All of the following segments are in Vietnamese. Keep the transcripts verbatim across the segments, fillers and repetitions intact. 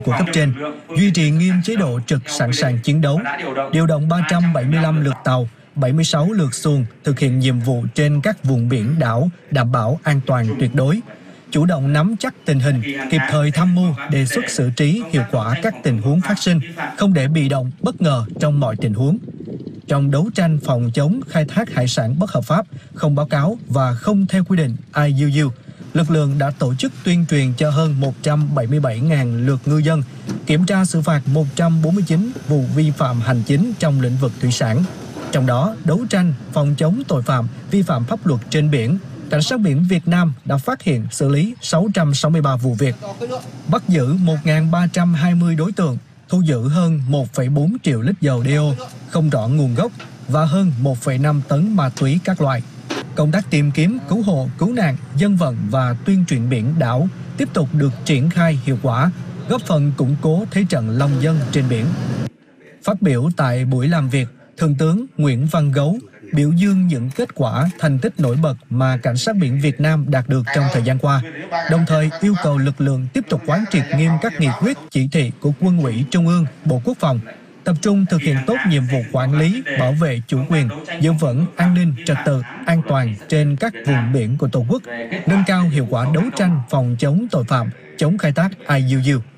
của cấp trên, duy trì nghiêm chế độ trực sẵn sàng chiến đấu, điều động ba trăm bảy mươi lăm lượt tàu, bảy mươi sáu lượt xuồng thực hiện nhiệm vụ trên các vùng biển đảo đảm bảo an toàn tuyệt đối, chủ động nắm chắc tình hình, kịp thời tham mưu, đề xuất xử trí hiệu quả các tình huống phát sinh, không để bị động, bất ngờ trong mọi tình huống. Trong đấu tranh phòng chống khai thác hải sản bất hợp pháp, không báo cáo và không theo quy định I U U, lực lượng đã tổ chức tuyên truyền cho hơn một trăm bảy mươi bảy nghìn lượt ngư dân, kiểm tra xử phạt một trăm bốn mươi chín vụ vi phạm hành chính trong lĩnh vực thủy sản. Trong đó, đấu tranh phòng chống tội phạm, vi phạm pháp luật trên biển, Cảnh sát biển Việt Nam đã phát hiện xử lý sáu trăm sáu mươi ba vụ việc, bắt giữ một nghìn ba trăm hai mươi đối tượng, thu giữ hơn một phẩy bốn triệu lít dầu đeo không rõ nguồn gốc và hơn một phẩy năm tấn ma túy các loại. Công tác tìm kiếm, cứu hộ, cứu nạn, dân vận và tuyên truyền biển đảo tiếp tục được triển khai hiệu quả, góp phần củng cố thế trận lòng dân trên biển. Phát biểu tại buổi làm việc, Thượng tướng Nguyễn Văn Gấu biểu dương những kết quả, thành tích nổi bật mà Cảnh sát biển Việt Nam đạt được trong thời gian qua, đồng thời yêu cầu lực lượng tiếp tục quán triệt nghiêm các nghị quyết, chỉ thị của Quân ủy Trung ương, Bộ Quốc phòng, tập trung thực hiện tốt nhiệm vụ quản lý, bảo vệ chủ quyền, giữ vững an ninh, trật tự, an toàn trên các vùng biển của Tổ quốc, nâng cao hiệu quả đấu tranh phòng chống tội phạm, chống khai thác I U U.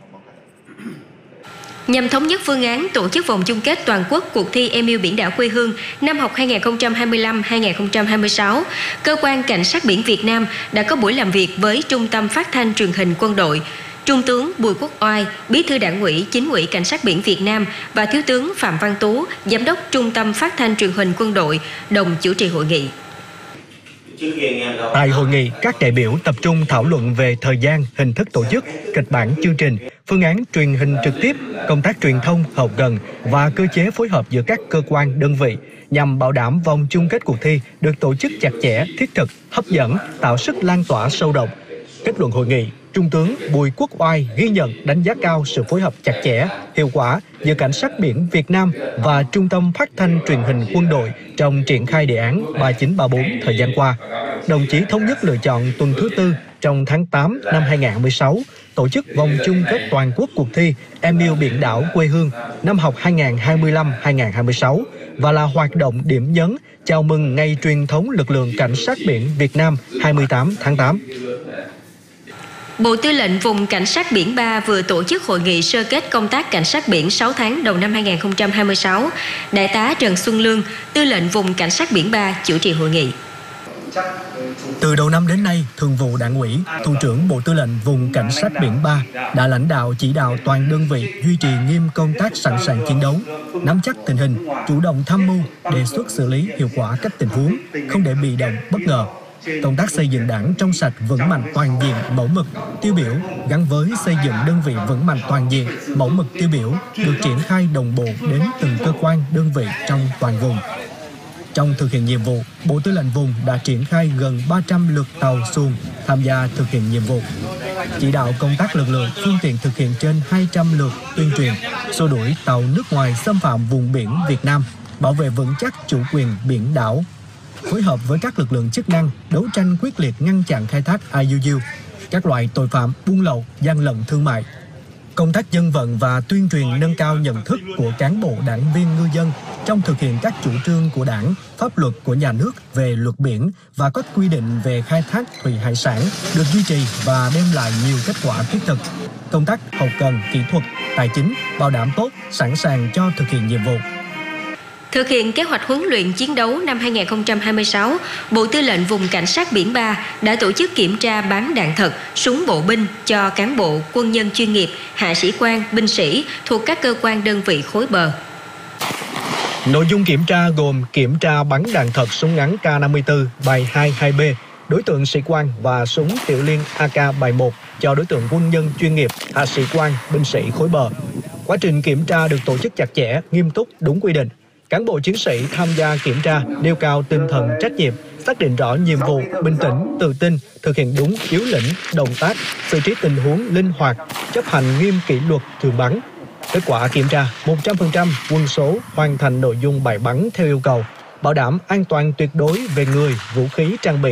Nhằm thống nhất phương án tổ chức vòng chung kết toàn quốc cuộc thi em yêu biển đảo quê hương năm học hai nghìn không trăm hai mươi lăm hai nghìn không trăm hai mươi sáu, Cơ quan Cảnh sát biển Việt Nam đã có buổi làm việc với Trung tâm Phát thanh Truyền hình Quân đội, Trung tướng Bùi Quốc Oai, Bí thư Đảng ủy Chính ủy Cảnh sát biển Việt Nam và Thiếu tướng Phạm Văn Tú, Giám đốc Trung tâm Phát thanh Truyền hình Quân đội, đồng chủ trì hội nghị. Tại hội nghị, các đại biểu tập trung thảo luận về thời gian, hình thức tổ chức, kịch bản chương trình, phương án truyền hình trực tiếp, công tác truyền thông hậu cần và cơ chế phối hợp giữa các cơ quan, đơn vị nhằm bảo đảm vòng chung kết cuộc thi được tổ chức chặt chẽ, thiết thực, hấp dẫn, tạo sức lan tỏa sâu rộng. Kết luận hội nghị, Trung tướng Bùi Quốc Oai ghi nhận, đánh giá cao sự phối hợp chặt chẽ, hiệu quả giữa Cảnh sát biển Việt Nam và Trung tâm Phát thanh Truyền hình Quân đội trong triển khai đề án ba chín ba bốn thời gian qua. Đồng chí thống nhất lựa chọn tuần thứ tư trong tháng tám năm hai nghìn không trăm mười sáu tổ chức vòng chung kết toàn quốc cuộc thi Em yêu biển đảo quê hương năm học hai nghìn không trăm hai mươi lăm hai nghìn không trăm hai mươi sáu và là hoạt động điểm nhấn chào mừng ngày truyền thống lực lượng Cảnh sát biển Việt Nam hai mươi tám tháng tám. Bộ Tư lệnh Vùng Cảnh sát biển ba vừa tổ chức hội nghị sơ kết công tác cảnh sát biển sáu tháng đầu năm hai nghìn không trăm hai mươi sáu. Đại tá Trần Xuân Lương, Tư lệnh Vùng Cảnh sát biển ba chủ trì hội nghị. Từ đầu năm đến nay, Thường vụ Đảng ủy, Thủ trưởng Bộ Tư lệnh Vùng Cảnh sát biển ba đã lãnh đạo chỉ đạo toàn đơn vị duy trì nghiêm công tác sẵn sàng chiến đấu, nắm chắc tình hình, chủ động tham mưu, đề xuất xử lý hiệu quả các tình huống, không để bị động, bất ngờ. Công tác xây dựng Đảng trong sạch, vững mạnh, toàn diện, mẫu mực, tiêu biểu gắn với xây dựng đơn vị vững mạnh, toàn diện, mẫu mực, tiêu biểu được triển khai đồng bộ đến từng cơ quan, đơn vị trong toàn vùng. Trong thực hiện nhiệm vụ, Bộ Tư lệnh Vùng đã triển khai gần ba trăm lượt tàu xuồng tham gia thực hiện nhiệm vụ. Chỉ đạo công tác lực lượng, phương tiện thực hiện trên hai trăm lượt tuyên truyền, xua đuổi tàu nước ngoài xâm phạm vùng biển Việt Nam, bảo vệ vững chắc chủ quyền biển đảo. Phối hợp với các lực lượng chức năng, đấu tranh quyết liệt ngăn chặn khai thác I U U, các loại tội phạm buôn lậu, gian lận thương mại. Công tác dân vận và tuyên truyền nâng cao nhận thức của cán bộ đảng viên ngư dân trong thực hiện các chủ trương của Đảng, pháp luật của nhà nước về luật biển và các quy định về khai thác thủy hải sản được duy trì và đem lại nhiều kết quả thiết thực. Công tác hậu cần, kỹ thuật, tài chính bảo đảm tốt, sẵn sàng cho thực hiện nhiệm vụ. Thực hiện kế hoạch huấn luyện chiến đấu năm hai nghìn không trăm hai mươi sáu, Bộ Tư lệnh Vùng Cảnh sát biển ba đã tổ chức kiểm tra bán đạn thật, súng bộ binh cho cán bộ, quân nhân chuyên nghiệp, hạ sĩ quan, binh sĩ thuộc các cơ quan đơn vị khối bờ. Nội dung kiểm tra gồm kiểm tra bắn đạn thật súng ngắn K năm mươi tư bài hai hai B, đối tượng sĩ quan và súng tiểu liên A K bài một cho đối tượng quân nhân chuyên nghiệp, hạ sĩ quan, binh sĩ khối bờ. Quá trình kiểm tra được tổ chức chặt chẽ, nghiêm túc, đúng quy định. Cán bộ chiến sĩ tham gia kiểm tra nêu cao tinh thần trách nhiệm, xác định rõ nhiệm vụ, bình tĩnh, tự tin, thực hiện đúng yếu lĩnh, động tác, xử trí tình huống linh hoạt, chấp hành nghiêm kỷ luật thường bắn. Kết quả kiểm tra, một trăm phần trăm quân số hoàn thành nội dung bài bắn theo yêu cầu, bảo đảm an toàn tuyệt đối về người, vũ khí, trang bị,